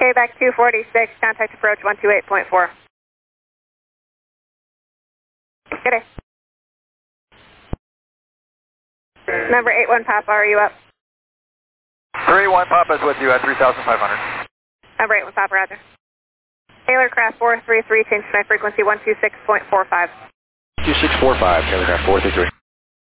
Quebec 246, contact approach 128.4. Good day. Number 81 Papa, are you up? 3-1 Papa is with you at 3,500. Number 81 Papa, roger. Taylor Craft 433, change to my frequency 126.45. 2645, Taylor Craft 433.